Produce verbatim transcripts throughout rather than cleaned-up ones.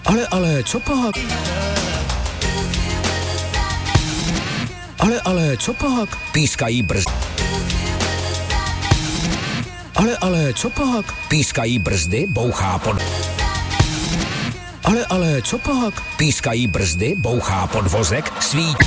Ale, ale, co pak? Ale, ale, co pak? Pískají brzdy. Ale, ale, co pak? Pískají brzdy, bouchá pod... Ale, ale, co pak? Pískají brzdy, bouchá podvozek, svítí.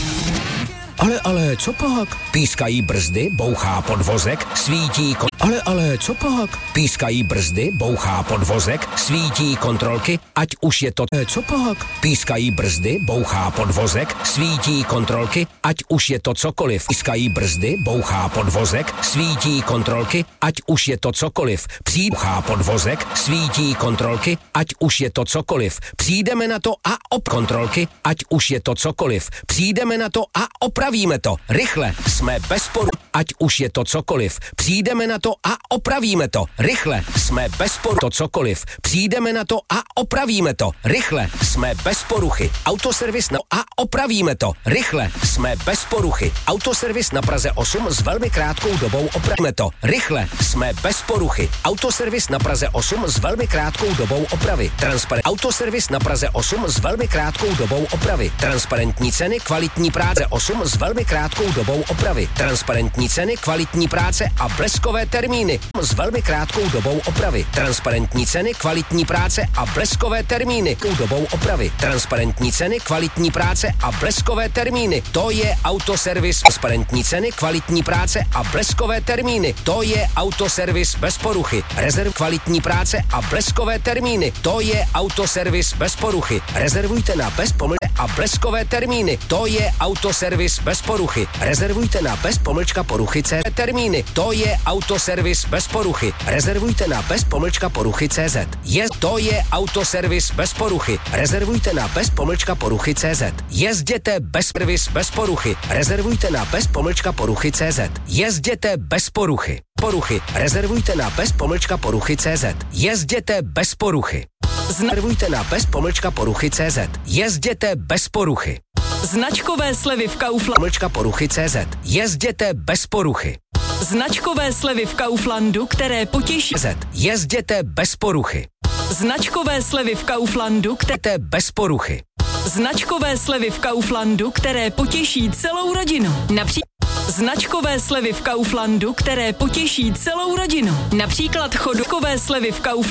Ale, ale, co pak? Pískají brzdy, bouchá podvozek, svítí kon... Ale, ale, co pak? Pískají brzdy, bouchá podvozek, svítí kontrolky, ať už je to... Co pak? Pískají brzdy, bouchá podvozek, svítí kontrolky, ať už je to cokoliv. Pískají brzdy, bouchá podvozek, svítí kontrolky, ať už je to cokoliv. Přijde podvozek, svítí kontrolky, ať už je to cokoliv. Přijdeme na to a op kontrolky, ať už je to cokoliv. Přijdeme na to a opravíme to. Rychle, jsme bez sporu, ať už je to cokoliv. Přijdeme na to a opravíme to. Rychle, jsme bez poruchy. To cokoliv. Přijdeme na to a opravíme to. Rychle, jsme bez poruchy. Autoservis na a opravíme to. Rychle, jsme bez poruchy. Autoservis na Praze osm s velmi krátkou dobou opravíme to. Rychle, jsme bez poruchy. Autoservis na Praze osm s velmi krátkou dobou opravy. Transparent. Autoservis na Praze osm s velmi krátkou dobou opravy. Transparentní ceny, kvalitní práce osm s velmi krátkou dobou opravy. Transparentní ceny, kvalitní práce a bleskové termíny s velmi krátkou dobou opravy. Transparentní ceny, kvalitní práce a bleskové termíny dobou opravy. Transparentní ceny, kvalitní práce a bleskové termíny. To je autoservis. Transparentní ceny, kvalitní práce a bleskové termíny. To je autoservis bez poruchy. Rezerv kvalitní práce a bleskové termíny. To je autoservis bez poruchy. Rezervujte na bez pomlčka a bleskové termíny. To je autoservis bez poruchy. Rezervujte na bez pomlčka poruchy C termíny. To je autoservis bez poruchy. Rezervujte na bez pomlčka poruchy C Z. Je, to je autoservis bez poruchy. Rezervujte na bez pomlčka poruchy C Z. Jezděte bez servis bez poruchy. Rezervujte na bez pomlčka poruchy C Z. Jezděte bez poruchy. Poruchy. Rezervujte na bez pomlčka poruchy C Z. Jezděte bez poruchy. Rezervujte na bez pomlčka poruchy C Z. Jezděte bez poruchy. Značkové slevy v Kauflandu. Pomlčka poruchy C Z. Jezděte bez poruchy. Značkové slevy v Kauflandu, které potěší. Jezděte bez poruchy. Značkové slevy v Kauflandu, které bez poruchy. Značkové slevy v Kauflandu, které potěší celou rodinu. Například Značkové slevy v Kauflandu, které potěší celou rodinu. Například chodkové slevy v Kauflandu.